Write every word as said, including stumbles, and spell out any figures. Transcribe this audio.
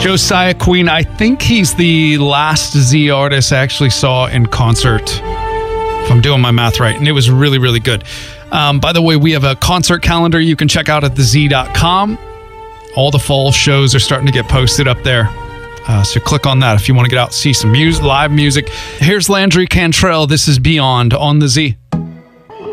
Josiah Queen, I think he's the last Z artist I actually saw in concert, if I'm doing my math right, and it was really, really good. Um, by the way, we have a concert calendar you can check out at the z dot com. All the fall shows are starting to get posted up there. Uh, so click on that if you want to get out and see some music, live music. Here's Landry Cantrell. This is Beyond on the Z.